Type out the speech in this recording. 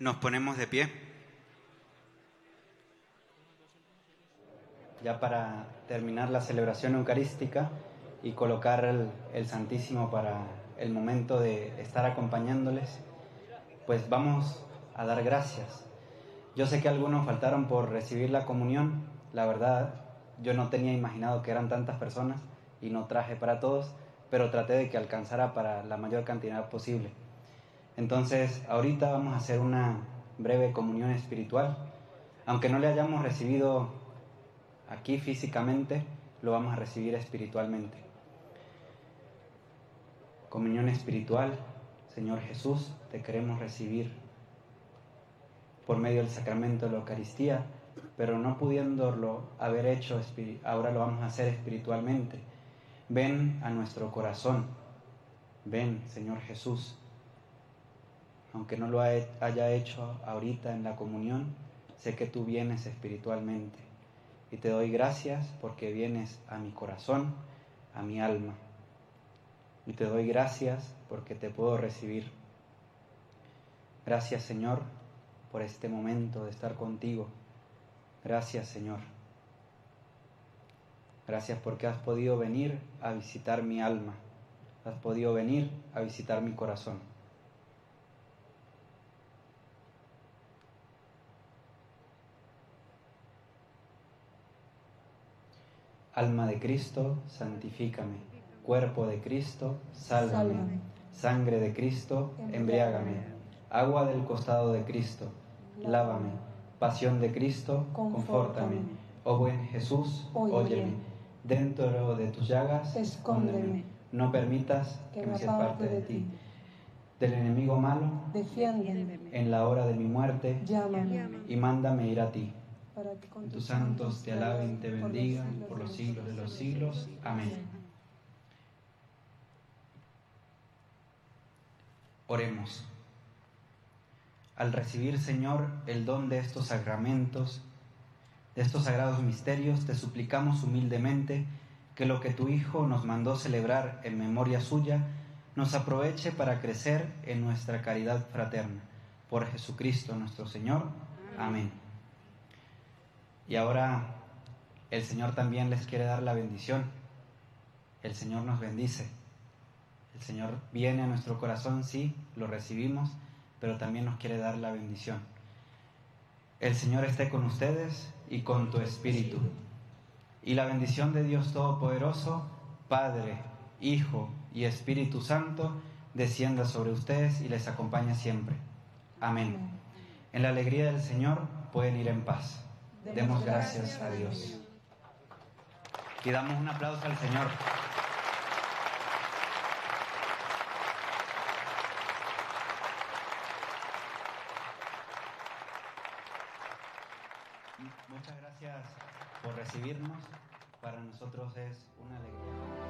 Nos ponemos de pie. Ya para terminar la celebración eucarística y colocar el Santísimo para el momento de estar acompañándoles, pues vamos a dar gracias. Yo sé que algunos faltaron por recibir la comunión. La verdad, yo no tenía imaginado que eran tantas personas y no traje para todos, pero traté de que alcanzara para la mayor cantidad posible. Entonces, ahorita vamos a hacer una breve comunión espiritual. Aunque no le hayamos recibido aquí físicamente, lo vamos a recibir espiritualmente. Comunión espiritual. Señor Jesús, te queremos recibir por medio del sacramento de la Eucaristía, pero no pudiéndolo haber hecho, ahora lo vamos a hacer espiritualmente. Ven a nuestro corazón. Ven, Señor Jesús. Aunque no lo haya hecho ahorita en la comunión, sé que tú vienes espiritualmente. Y te doy gracias porque vienes a mi corazón, a mi alma. Y te doy gracias porque te puedo recibir. Gracias, Señor, por este momento de estar contigo. Gracias, Señor. Gracias porque has podido venir a visitar mi alma. Has podido venir a visitar mi corazón. Alma de Cristo, santifícame. Cuerpo de Cristo, sálvame. Sangre de Cristo, embriágame. Agua del costado de Cristo, lávame. Pasión de Cristo, confórtame. Oh buen Jesús, óyeme. Dentro de tus llagas, escóndeme. No permitas que me separe de ti. Del enemigo malo, defiéndeme. En la hora de mi muerte, Llámame. Y mándame ir a ti. Para que con Tus santos te alaben y te bendigan por los siglos de los siglos. Amén. Oremos. Al recibir, Señor, el don de estos sacramentos, de estos sagrados misterios, te suplicamos humildemente que lo que tu Hijo nos mandó celebrar en memoria suya nos aproveche para crecer en nuestra caridad fraterna. Por Jesucristo nuestro Señor. Amén. Y ahora el Señor también les quiere dar la bendición. El Señor nos bendice. El Señor viene a nuestro corazón, sí, lo recibimos, pero también nos quiere dar la bendición. El Señor esté con ustedes y con tu espíritu. Y la bendición de Dios Todopoderoso, Padre, Hijo y Espíritu Santo, descienda sobre ustedes y les acompañe siempre. Amén. En la alegría del Señor pueden ir en paz. Demos gracias a Dios. Y damos un aplauso al Señor. Muchas gracias por recibirnos. Para nosotros es una alegría.